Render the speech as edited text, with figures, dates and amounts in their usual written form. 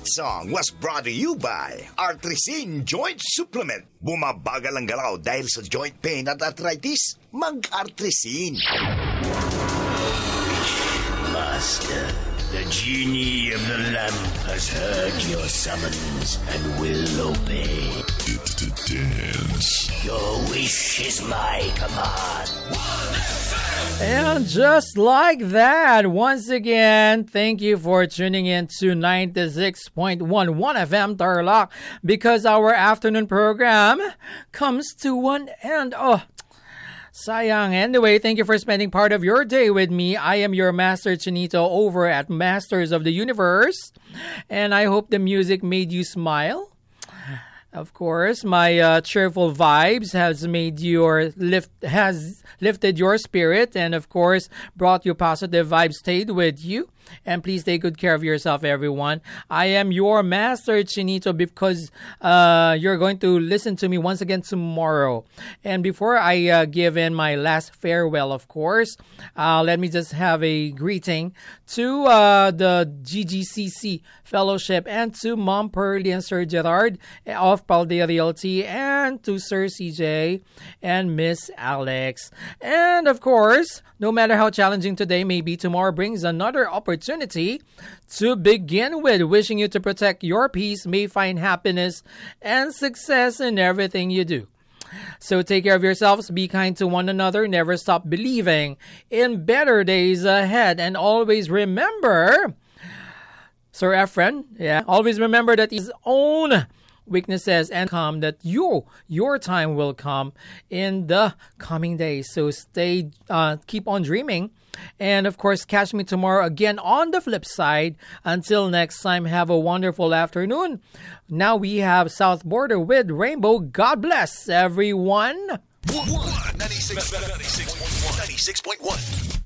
That song was brought to you by Artrisin Joint Supplement. Bumabagal ang galaw dahil sa joint pain at arthritis. Mag-Artrisin. Master, the genie of the lamp has heard your summons and will obey. It's to dance. Your wish is my command. And just like that, once again, thank you for tuning in to 96.11 FM Tarlac, because our afternoon program comes to an end. Oh, sayang. Anyway, thank you for spending part of your day with me. I am your Master Chinito over at Masters of the Universe, and I hope the music made you smile. Of course, my cheerful vibes has lifted your spirit, and of course, brought you positive vibes, stayed with you. And please take good care of yourself, everyone. I am your Master Chinito, because you're going to listen to me once again tomorrow. And before I give in my last farewell, of course, let me just have a greeting to the GGCC Fellowship, and to Mom Pearlie and Sir Gerard of Paldea Realty, and to Sir CJ and Miss Alex. And of course, no matter how challenging today may be, tomorrow brings another opportunity to begin with. Wishing you to protect your peace, may find happiness and success in everything you do. So take care of yourselves, be kind to one another, never stop believing in better days ahead, and always remember, Sir Efren, always remember that his own weaknesses and come that your time will come in the coming days. So keep on dreaming, and of course catch me tomorrow again on the flip side. Until next time, have a wonderful afternoon. Now we have South Border with Rainbow. God bless everyone. 96.1